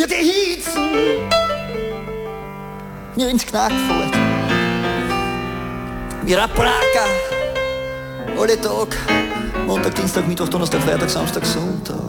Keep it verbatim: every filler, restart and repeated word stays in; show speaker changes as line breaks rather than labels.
wie die Heizen mir ins Knack fällt. Wie eine Praga, alle Tag, Montag, Dienstag, Mittwoch, Donnerstag, Freitag, Samstag, Sonntag.